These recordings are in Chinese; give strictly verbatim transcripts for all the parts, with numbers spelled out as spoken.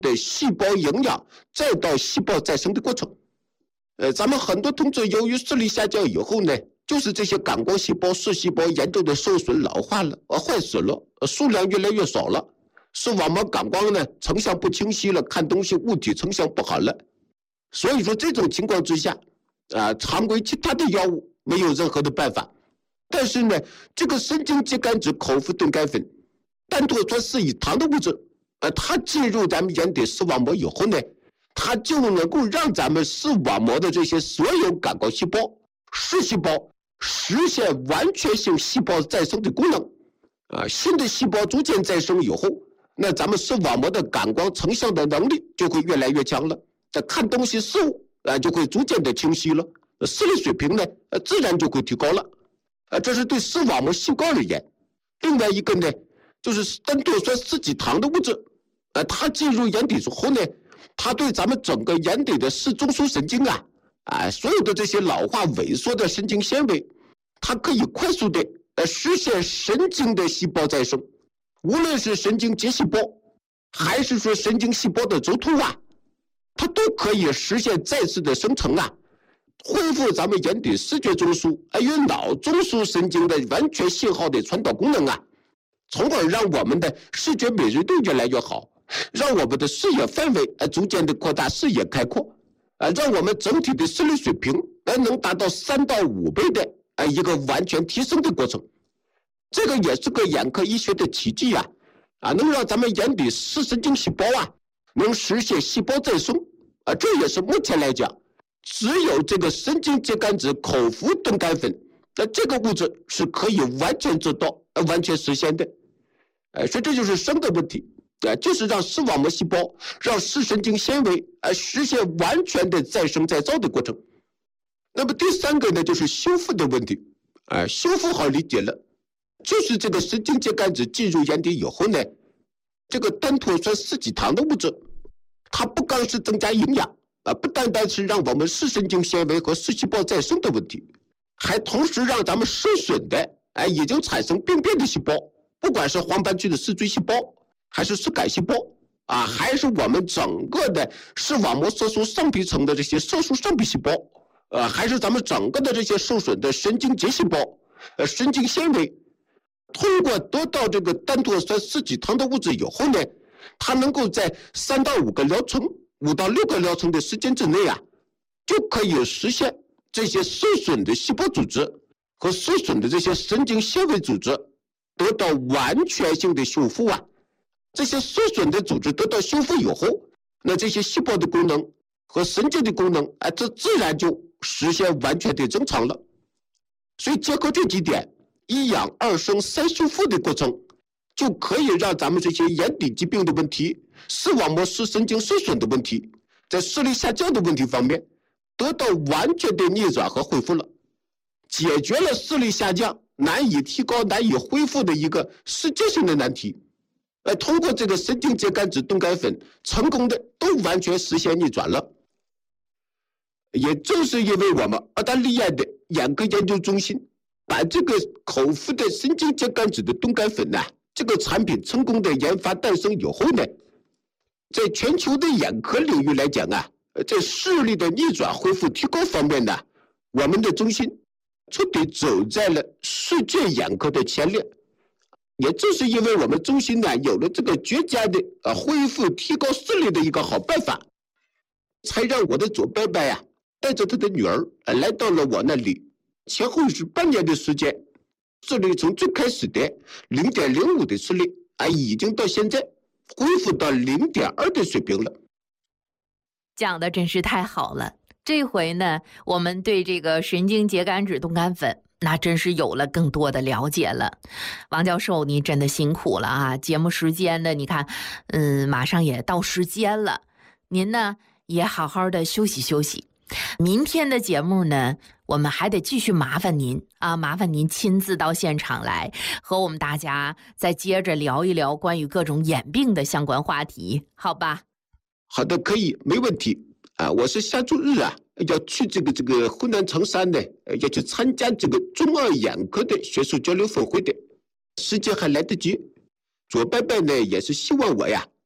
的细胞营养再到细胞再生的过程。呃，咱们很多同志由于视力下降以后呢，就是这些感光细胞、视细胞严重的受损、老化了、呃坏死了，呃数量越来越少了，视网膜感光呢成像不清晰了，看东西物体成像不好了。所以说这种情况之下，啊、呃，常规其他的药物没有任何的办法。但是呢，这个神经节苷酯口服顿肝粉，单脱酸四乙糖的物质，呃，它进入咱们眼底视网膜以后呢，它就能够让咱们视网膜的这些所有感光细胞、视细胞实现完全性细胞再生的功能。啊，新的细胞逐渐再生以后，那咱们视网膜的感光成像的能力就会越来越强了，这看东西事物啊就会逐渐的清晰了，视力水平呢，呃，自然就会提高了。啊，这是对视网膜细胞而言。另外一个呢，就是单脱酸四己糖的物质，呃，它进入眼底之后呢，它对咱们整个眼底的视中枢神经啊，啊，所有的这些老化萎缩的神经纤维，它可以快速的呃实现神经的细胞再生，无论是神经节细胞，还是说神经细胞的轴突啊，它都可以实现再次的生成啊。恢复咱们眼底视觉中枢还有脑中枢神经的完全信号的传导功能啊，从而让我们的视觉敏锐度越来越好，让我们的视野范围呃逐渐的扩大，视野开阔，啊，让我们整体的视力水平呃能达到三到五倍的呃一个完全提升的过程。这个也是个眼科医学的奇迹啊，啊，能让咱们眼底视神经细胞啊能实现细胞再生啊，这也是目前来讲。只有这个神经节苷酯口服顿肝粉，那这个物质是可以完全做到、呃、完全实现的。呃，所以这就是生的问题，呃，就是让视网膜细胞、让视神经纤维呃实现完全的再生再造的过程。那么第三个呢，就是修复的问题。啊、呃，修复好理解了，就是这个神经节苷酯进入眼底以后呢，这个单脱酸四己糖的物质，它不光是增加营养。啊，不单单是让我们视神经纤维和视细胞再生的问题，还同时让咱们受损的哎已经产生病变的细胞，不管是黄斑区的视锥细胞，还是视杆细胞啊，还是我们整个的视网膜色素上皮层的这些色素上皮细胞，呃，还是咱们整个的这些受损的神经节细胞，呃，神经纤维，通过得到这个单脱酸四己糖的物质以后呢，它能够在三到五个疗程。五到六个疗程的时间之内啊，就可以实现这些受损的细胞组织和受损的这些神经纤维组织得到完全性的修复啊。这些受损的组织得到修复以后，那这些细胞的功能和神经的功能，哎，这自然就实现完全的正常了。所以结合这几点，一养二生三修复的过程，就可以让咱们这些眼底疾病的问题、视网膜视神经受损的问题，在视力下降的问题方面得到完全的逆转和恢复了，解决了视力下降难以提高、难以恢复的一个世界性的难题。呃，通过这个神经节苷酯顿肝粉，成功的都完全实现逆转了。也正是因为我们澳大利亚的眼科研究中心把这个口服的神经节苷酯的顿肝粉呢、啊，这个产品成功的研发诞生以后呢，在全球的眼科领域来讲啊，在视力的逆转恢复提高方面呢，我们的中心彻底走在了世界眼科的前列。也正是因为我们中心呢有了这个绝佳的呃恢复提高视力的一个好办法，才让我的左伯伯呀带着他的女儿呃来到了我那里，前后是半年的时间，视力从最开始的零点零五的视力啊，已经到现在恢复到零点二的水平了。 讲的真是太好了。这回呢，我们对这个神经节苷酯顿肝粉那真是有了更多的了解了。王教授，你真的辛苦了啊！节目时间呢，你看，嗯，马上也到时间了，您呢也好好的休息休息。明天的节目呢，我们还得继续麻烦您啊，麻烦您亲自到现场来，和我们大家再接着聊一聊关于各种眼病的相关话题，好吧？ 好的，可以，没问题啊！我是下周日啊要去这个这个湖南长沙呢，要去参加这个中二眼科的学术交流峰会的，时间还来得及。左伯伯呢也是希望我呀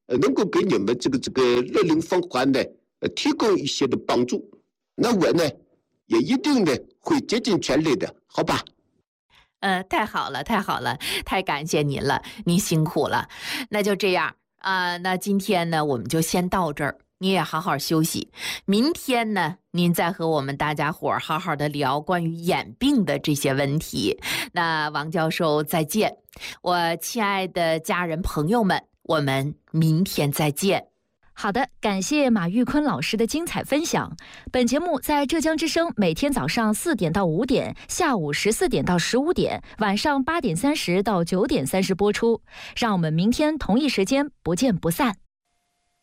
呃，能够给你们这个这个乐龄放缓呢，呃，提供一些的帮助。那我呢，也一定呢会竭尽全力的，好吧？ 呃，太好了，太好了，太感谢您了，您辛苦了。那就这样啊、呃，那今天呢，我们就先到这儿。你也好好休息，明天呢，您再和我们大家伙儿好好的聊关于眼病的这些问题。那王教授再见，我亲爱的家人朋友们，我们明天再见。 好的，感谢马玉坤老师的精彩分享。本节目在浙江之声每天早上四点到五点，下午十四点到十五点，晚上八点三十到九点三十播出。让我们明天同一时间不见不散。